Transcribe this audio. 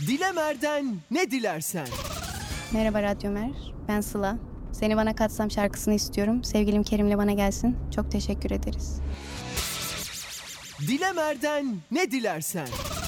Dilemer'den ne dilersen. Merhaba Radyomer, ben Sıla. Seni Bana Katsam şarkısını istiyorum. Sevgilim Kerim'le bana gelsin. Çok teşekkür ederiz. Dilemer'den ne dilersen.